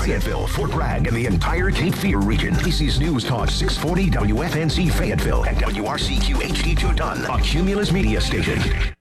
Fayetteville, Fort Bragg, and the entire Cape Fear region. AC's News Talk 640 WFNZ Fayetteville and WRCQ HD2 Dunn, a Cumulus media station.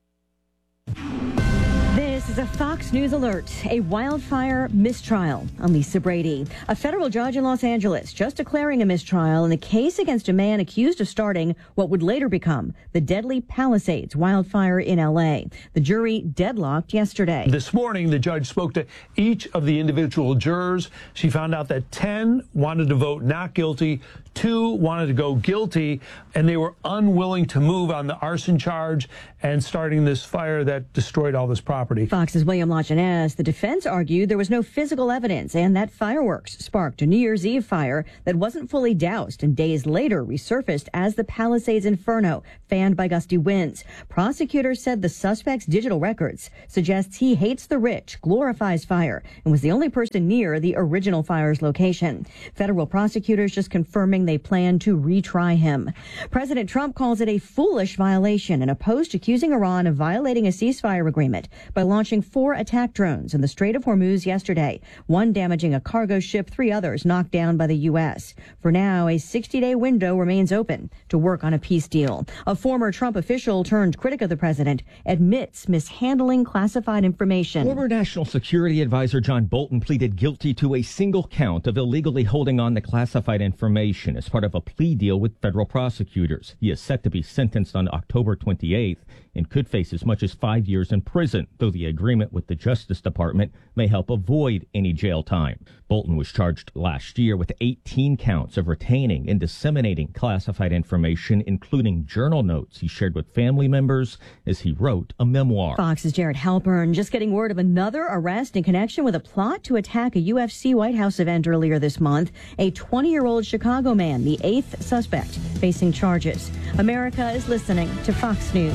This is a Fox News alert. A wildfire mistrial on Lisa Brady. A federal judge in Los Angeles just declaring a mistrial in the case against a man accused of starting what would later become the deadly Palisades wildfire in L.A. The jury deadlocked yesterday. This morning, the judge spoke to each of the individual jurors. She found out that 10 wanted to vote not guilty, 2 wanted to go guilty, and they were unwilling to move on the arson charge and starting this fire that destroyed all this property. Fox's William Lajeunesse. The defense argued there was no physical evidence and that fireworks sparked a New Year's Eve fire that wasn't fully doused and days later resurfaced as the Palisades Inferno, fanned by gusty winds. Prosecutors said the suspect's digital records suggests he hates the rich, glorifies fire, and was the only person near the original fire's location. Federal prosecutors just confirming they plan to retry him. President Trump calls it a foolish violation in a post accusing Iran of violating a ceasefire agreement by launching 4 attack drones in the Strait of Hormuz yesterday, one damaging a cargo ship, 3 others knocked down by the U.S. For now, a 60-day window remains open to work on a peace deal. A former Trump official turned critic of the president admits mishandling classified information. Former National Security Advisor John Bolton pleaded guilty to a single count of illegally holding on to classified information as part of a plea deal with federal prosecutors. He is set to be sentenced on October 28th and could face as much as 5 years in prison, though the agreement with the Justice Department may help avoid any jail time. Bolton was charged last year with 18 counts of retaining and disseminating classified information, including journal notes he shared with family members as he wrote a memoir. Fox's Jared Halpern just getting word of another arrest in connection with a plot to attack a UFC White House event earlier this month. A 20-year-old Chicago man, the 8th suspect, facing charges. America is listening to Fox News.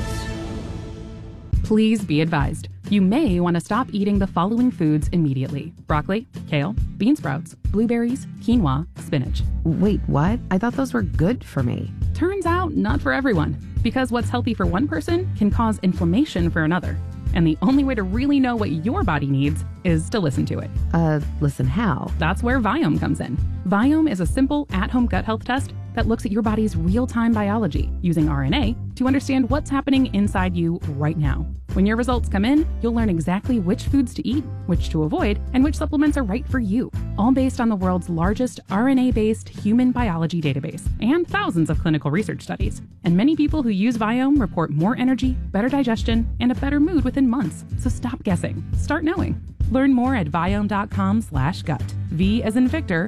Please be advised. You may want to stop eating the following foods immediately: broccoli, kale, bean sprouts, blueberries, quinoa, spinach. Wait, what? I thought those were good for me. Turns out not for everyone, because what's healthy for one person can cause inflammation for another. And the only way to really know what your body needs is to listen to it. Listen how? That's where Viome comes in. Viome is a simple at-home gut health test that looks at your body's real-time biology using RNA to understand what's happening inside you right now. When your results come in, you'll learn exactly which foods to eat, which to avoid, and which supplements are right for you, all based on the world's largest RNA-based human biology database and thousands of clinical research studies. And many people who use Viome report more energy, better digestion, and a better mood within months. So stop guessing. Start knowing. Learn more at Viome.com/gut. V as in Victor,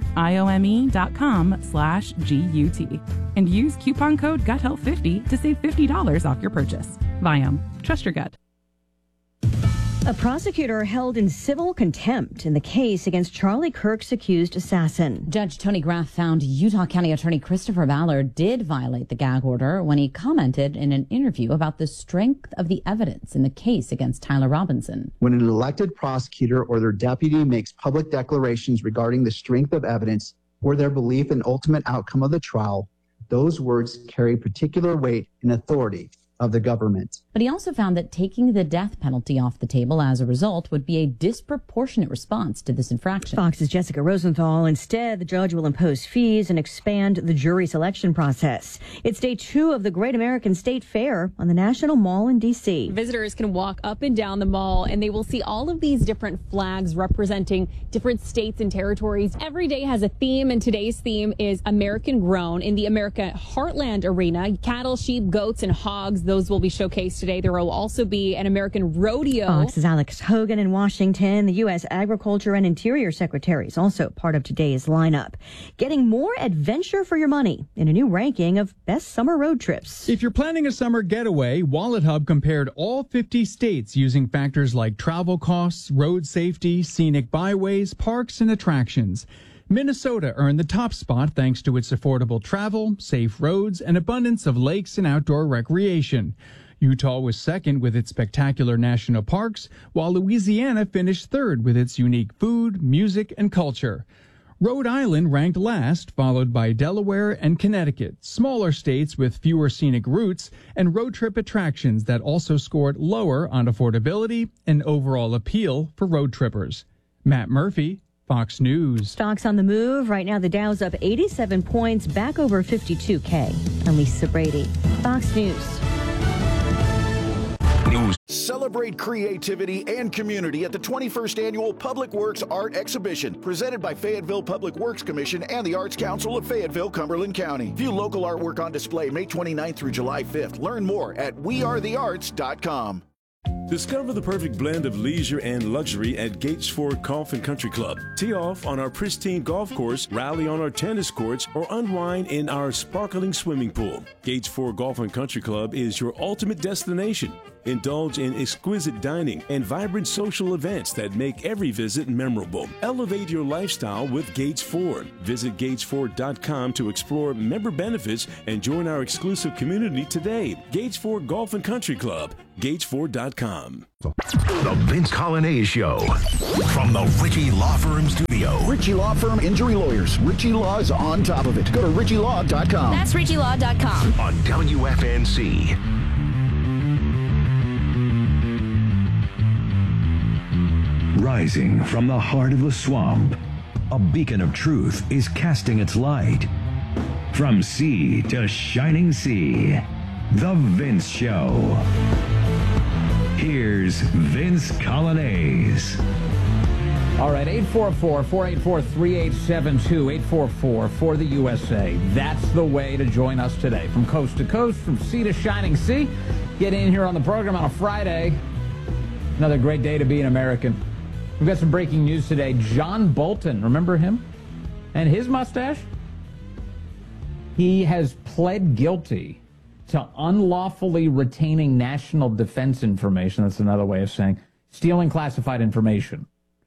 IOME.com/GUT. And use coupon code GUTHEALTH50 to save $50 off your purchase. Viome. Trust your gut. A prosecutor held in civil contempt in the case against Charlie Kirk's accused assassin. Judge Tony Graff found Utah County Attorney Christopher Ballard did violate the gag order when he commented in an interview about the strength of the evidence in the case against Tyler Robinson. When an elected prosecutor or their deputy makes public declarations regarding the strength of evidence or their belief in ultimate outcome of the trial, those words carry particular weight and authority of the government. But he also found that taking the death penalty off the table as a result would be a disproportionate response to this infraction. Fox's Jessica Rosenthal. Instead, the judge will impose fees and expand the jury selection process. It's day 2 of the Great American State Fair on the National Mall in D.C. Visitors can walk up and down the mall, and they will see all of these different flags representing different states and territories. Every day has a theme, and today's theme is American Grown in the America Heartland Arena. Cattle, sheep, goats, and hogs, those will be showcased today. There will also be an American rodeo. Fox's Alex Hogan in Washington. The U.S. Agriculture and Interior Secretary is also part of today's lineup. Getting more adventure for your money in a new ranking of best summer road trips. If you're planning a summer getaway, WalletHub compared all 50 states using factors like travel costs, road safety, scenic byways, parks, and attractions. Minnesota earned the top spot thanks to its affordable travel, safe roads, and abundance of lakes and outdoor recreation. Utah was second with its spectacular national parks, while Louisiana finished third with its unique food, music, and culture. Rhode Island ranked last, followed by Delaware and Connecticut, smaller states with fewer scenic routes and road trip attractions that also scored lower on affordability and overall appeal for road trippers. Matt Murphy, Fox News. Stocks on the move. Right now, the Dow's up 87 points, back over 52K. I'm Lisa Brady, Fox News. Celebrate creativity and community at the 21st Annual Public Works Art Exhibition, presented by Fayetteville Public Works Commission and the Arts Council of Fayetteville, Cumberland County. View local artwork on display May 29th through July 5th. Learn more at wearethearts.com. Discover the perfect blend of leisure and luxury at Gates Ford Golf and Country Club. Tee off on our pristine golf course, rally on our tennis courts, or unwind in our sparkling swimming pool. Gates Ford Golf and Country Club is your ultimate destination. Indulge in exquisite dining and vibrant social events that make every visit memorable. Elevate your lifestyle with Gates Ford. Visit GatesFord.com to explore member benefits and join our exclusive community today. Gates Ford Golf and Country Club. GatesFord.com. The Vince Colonnese Show from the Ritchie Law Firm Studio. Ritchie Law Firm Injury Lawyers. Ritchie Law is on top of it. Go to RitchieLaw.com. That's RitchieLaw.com. On WFNC. Rising from the heart of the swamp, a beacon of truth is casting its light. From sea to shining sea, The Vince Show. Here's Vince Colonnese. All right, 844-484-3872, 844 for the USA. That's the way to join us today. From coast to coast, from sea to shining sea. Get in here on the program on a Friday. Another great day to be an American. We've got some breaking news today. John Bolton, remember him? And his mustache? He has pled guilty to unlawfully retaining national defense information. That's another way of saying stealing classified information.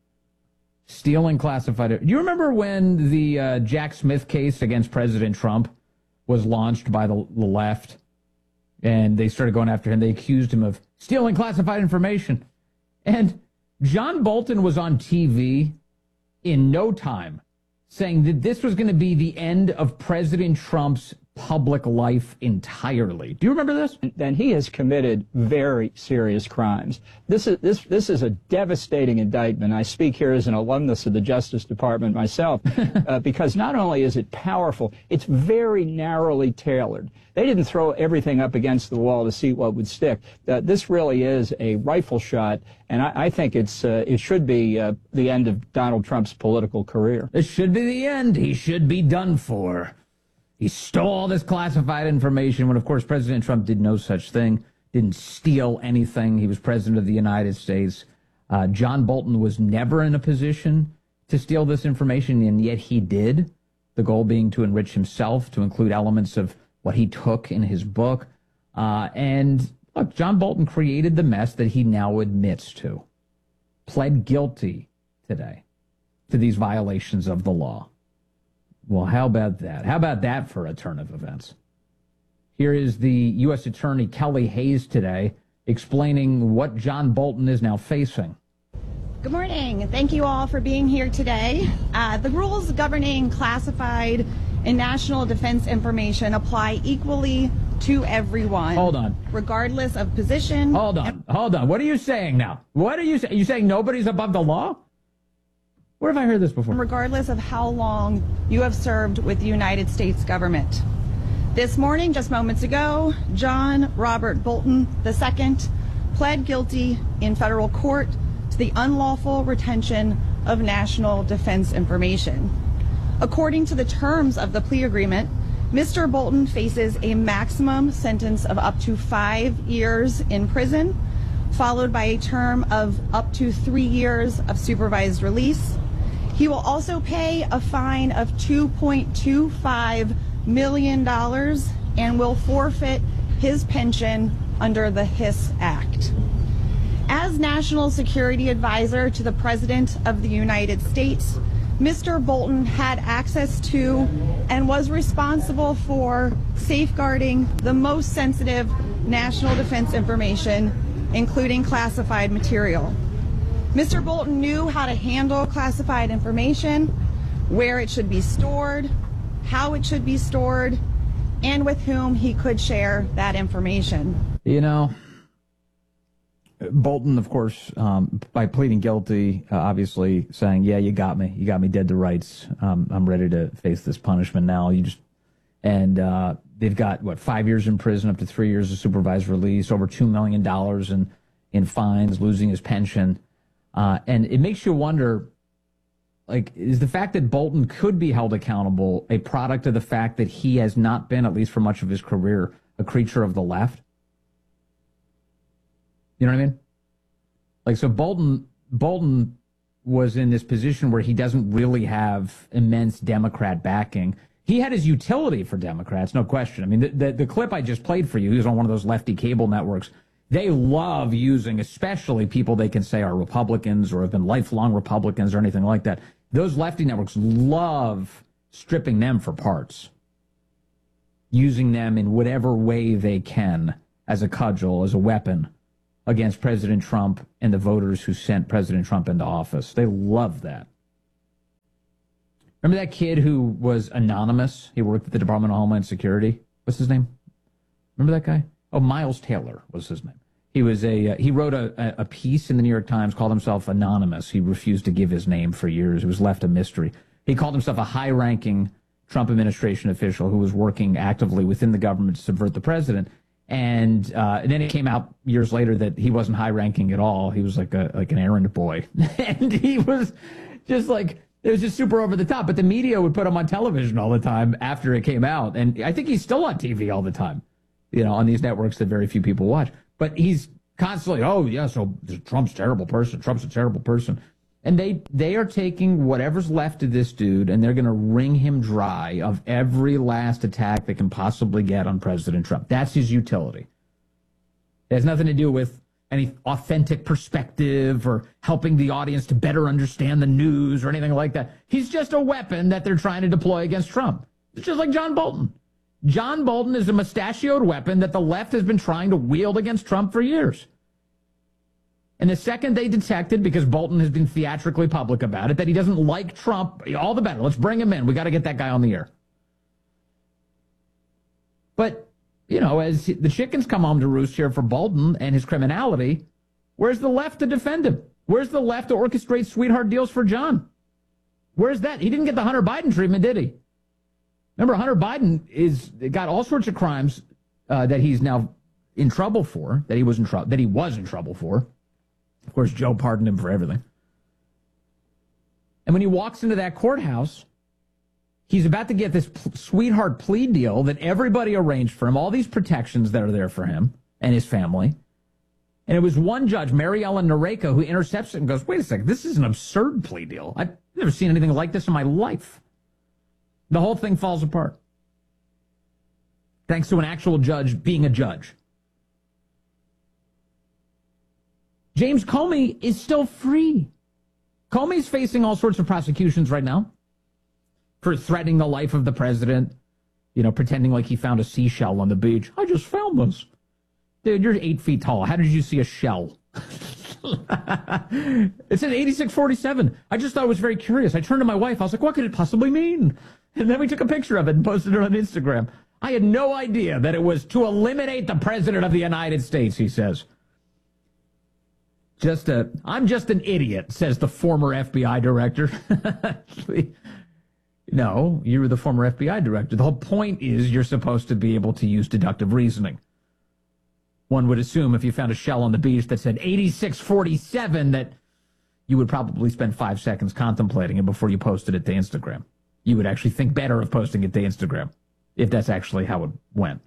Stealing classified. You remember when the Jack Smith case against President Trump was launched by the left? And they started going after him. They accused him of stealing classified information. And John Bolton was on TV in no time saying that this was going to be the end of President Trump's public life entirely. Do you remember this? And he has committed very serious crimes. This is a devastating indictment. I speak here as an alumnus of the Justice Department myself, because not only is it powerful, it's very narrowly tailored. They didn't throw everything up against the wall to see what would stick. This really is a rifle shot, and I think it should be the end of Donald Trump's political career. It should be the end. He should be done for. He stole all this classified information when, of course, President Trump did no such thing, didn't steal anything. He was president of the United States. John Bolton was never in a position to steal this information, and yet he did, the goal being to enrich himself, to include elements of what he took in his book. And look, John Bolton created the mess that he now admits to. Pled guilty today to these violations of the law. Well, how about that? How about that for a turn of events? Here is the U.S. Attorney Kelly Hayes today explaining what John Bolton is now facing. Good morning. Thank you all for being here today. The rules governing classified and national defense information apply equally to everyone. Hold on. Regardless of position. Hold on. What are you saying now? What are you saying? Are you saying nobody's above the law? Where have I heard this before? Regardless of how long you have served with the United States government. This morning, just moments ago, John Robert Bolton II pled guilty in federal court to the unlawful retention of national defense information. According to the terms of the plea agreement, Mr. Bolton faces a maximum sentence of up to 5 years in prison, followed by a term of up to 3 years of supervised release. He will also pay a fine of $2.25 million and will forfeit his pension under the HIS Act. As National Security Advisor to the President of the United States, Mr. Bolton had access to and was responsible for safeguarding the most sensitive national defense information, including classified material. Mr. Bolton knew how to handle classified information, where it should be stored, how it should be stored, and with whom he could share that information. You know, Bolton, of course, by pleading guilty, obviously saying, yeah, you got me dead to rights. I'm ready to face this punishment now. They've got, 5 years in prison, up to 3 years of supervised release, over $2 million in fines, losing his pension. And it makes you wonder, is the fact that Bolton could be held accountable a product of the fact that he has not been, at least for much of his career, a creature of the left? You know what I mean? So Bolton was in this position where he doesn't really have immense Democrat backing. He had his utility for Democrats, no question. I mean, the clip I just played for you, he was on one of those lefty cable networks. They love using, especially people they can say are Republicans or have been lifelong Republicans or anything like that. Those lefty networks love stripping them for parts, using them in whatever way they can as a cudgel, as a weapon against President Trump and the voters who sent President Trump into office. They love that. Remember that kid who was anonymous? He worked at the Department of Homeland Security. What's his name? Remember that guy? Oh, Miles Taylor was his name. He was he wrote a piece in the New York Times, called himself anonymous. He refused to give his name for years. It was left a mystery. He called himself a high-ranking Trump administration official who was working actively within the government to subvert the president. And then it came out years later that he wasn't high-ranking at all. He was like an errand boy. And he was just it was just super over the top. But the media would put him on television all the time after it came out. And I think he's still on TV all the time, on these networks that very few people watch. But he's constantly, so Trump's a terrible person. Trump's a terrible person. And they are taking whatever's left of this dude, and they're going to wring him dry of every last attack they can possibly get on President Trump. That's his utility. It has nothing to do with any authentic perspective or helping the audience to better understand the news or anything like that. He's just a weapon that they're trying to deploy against Trump. It's just like John Bolton. John Bolton is a mustachioed weapon that the left has been trying to wield against Trump for years. And the second they detected, because Bolton has been theatrically public about it, that he doesn't like Trump, all the better. Let's bring him in. We got to get that guy on the air. But, as the chickens come home to roost here for Bolton and his criminality, where's the left to defend him? Where's the left to orchestrate sweetheart deals for John? Where's that? He didn't get the Hunter Biden treatment, did he? Remember, Hunter Biden got all sorts of crimes that he's now in trouble for, that he was in trouble for. Of course, Joe pardoned him for everything. And when he walks into that courthouse, he's about to get this sweetheart plea deal that everybody arranged for him, all these protections that are there for him and his family. And it was one judge, Mary Ellen Noreika, who intercepts it and goes, wait a second, this is an absurd plea deal. I've never seen anything like this in my life. The whole thing falls apart. Thanks to an actual judge being a judge. James Comey is still free. Comey's facing all sorts of prosecutions right now for threatening the life of the president, pretending like he found a seashell on the beach. I just found this. Dude, you're 8 feet tall. How did you see a shell? It said 8647. I just thought it was very curious. I turned to my wife. I was like, what could it possibly mean? And then we took a picture of it and posted it on Instagram. I had no idea that it was to eliminate the president of the United States, he says. I'm just an idiot, says the former FBI director. No, you were the former FBI director. The whole point is you're supposed to be able to use deductive reasoning. One would assume if you found a shell on the beach that said 8647 that you would probably spend 5 seconds contemplating it before you posted it to Instagram. You would actually think better of posting it to Instagram if that's actually how it went.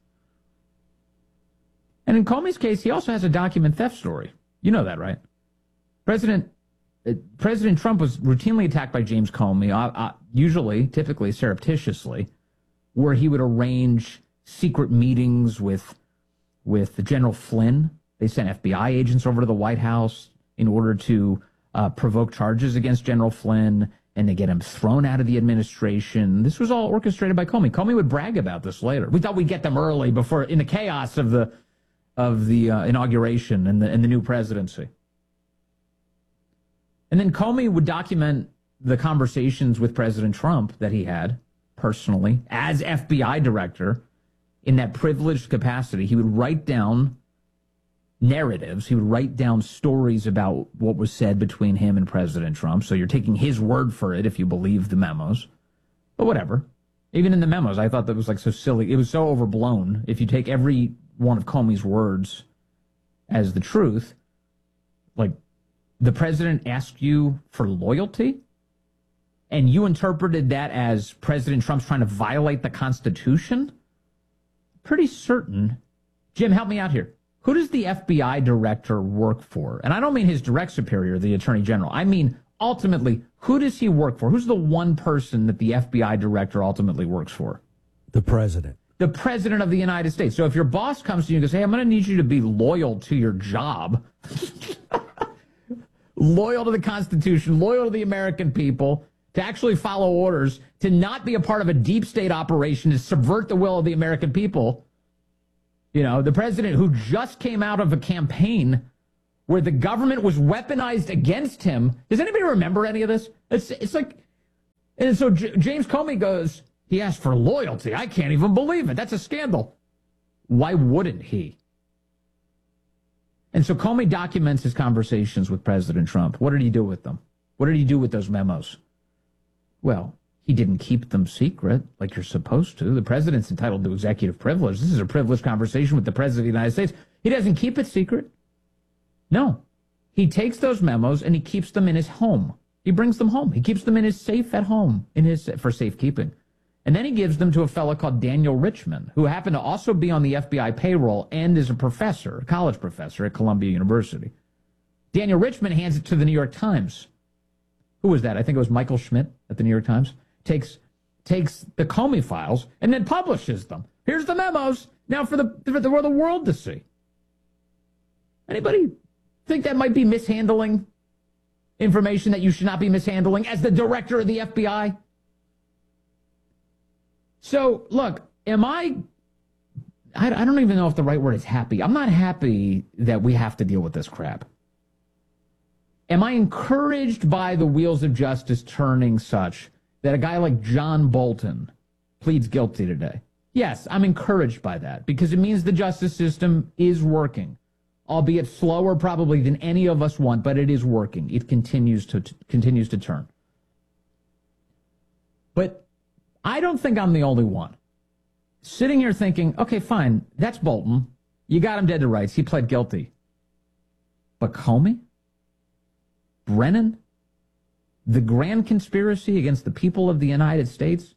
And in Comey's case, he also has a document theft story. You know that, right? President Trump was routinely attacked by James Comey, typically surreptitiously, where he would arrange secret meetings with General Flynn. They sent FBI agents over to the White House in order to provoke charges against General Flynn and to get him thrown out of the administration. This was all orchestrated by Comey. Comey would brag about this later. We thought we'd get them early before, in the chaos of the inauguration and the new presidency. And then Comey would document the conversations with President Trump that he had personally as FBI director in that privileged capacity. He would write down narratives. He would write down stories about what was said between him and President Trump. So you're taking his word for it if you believe the memos. But whatever. Even in the memos, I thought that was like so silly. It was so overblown. If you take every one of Comey's words as the truth, like the president asked you for loyalty, and you interpreted that as President Trump's trying to violate the Constitution? Pretty certain. Jim, help me out here. Who does the FBI director work for? And I don't mean his direct superior, the Attorney General. I mean, ultimately, who does he work for? Who's the one person that the FBI director ultimately works for? The president. The president of the United States. So if your boss comes to you and goes, hey, I'm going to need you to be loyal to your job, loyal to the Constitution, loyal to the American people, to actually follow orders, to not be a part of a deep state operation, to subvert the will of the American people. You know, the president who just came out of a campaign where the government was weaponized against him. Does anybody remember any of this? It's like, and so James Comey goes, he asked for loyalty. I can't even believe it. That's a scandal. Why wouldn't he? And so Comey documents his conversations with President Trump. What did he do with them? What did he do with those memos? Well, he didn't keep them secret like you're supposed to. The president's entitled to executive privilege. This is a privileged conversation with the president of the United States. He doesn't keep it secret. No. He takes those memos and he keeps them in his home. He brings them home. He keeps them in his safe at home for safekeeping. And then he gives them to a fellow called Daniel Richman, who happened to also be on the FBI payroll and is a professor, a college professor at Columbia University. Daniel Richman hands it to the New York Times. Who was that? I think it was Michael Schmidt at the New York Times. Takes the Comey files and then publishes them. Here's the memos now for the world to see. Anybody think that might be mishandling information that you should not be mishandling as the director of the FBI? So, look, I don't even know if the right word is happy. I'm not happy that we have to deal with this crap. Am I encouraged by the wheels of justice turning such that a guy like John Bolton pleads guilty today? Yes, I'm encouraged by that because it means the justice system is working, albeit slower probably than any of us want, but it is working. It continues to turn. But I don't think I'm the only one sitting here thinking, okay, fine, that's Bolton. You got him dead to rights. He pled guilty. But Comey? Brennan? The grand conspiracy against the people of the United States?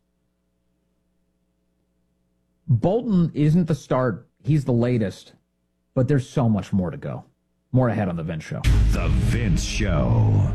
Bolton isn't the start. He's the latest. But there's so much more to go. More ahead on The Vince Show. The Vince Show.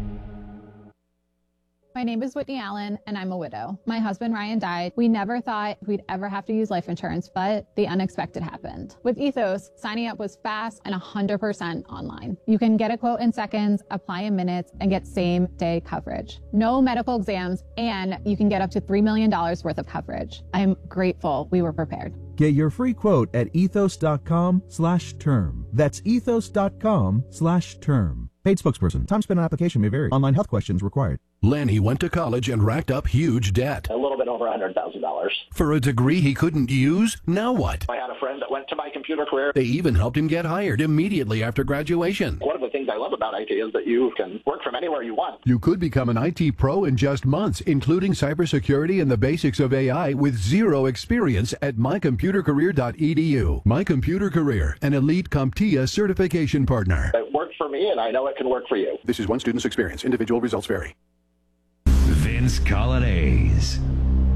My name is Whitney Allen, and I'm a widow. My husband, Ryan, died. We never thought we'd ever have to use life insurance, but the unexpected happened. With Ethos, signing up was fast and 100% online. You can get a quote in seconds, apply in minutes, and get same-day coverage. No medical exams, and you can get up to $3 million worth of coverage. I'm grateful we were prepared. Get your free quote at ethos.com/term. That's ethos.com/term. Paid spokesperson. Time spent on application may vary. Online health questions required. Lenny went to college and racked up huge debt. A little bit over $100,000. For a degree he couldn't use? Now what? I had a friend that went to My Computer Career. They even helped him get hired immediately after graduation. One of the things I love about IT is that you can work from anywhere you want. You could become an IT pro in just months, including cybersecurity and the basics of AI with zero experience at mycomputercareer.edu. My Computer Career, an elite CompTIA certification partner. It worked for me, and I know it can work for you. This is one student's experience. Individual results vary. Vince Coglianese.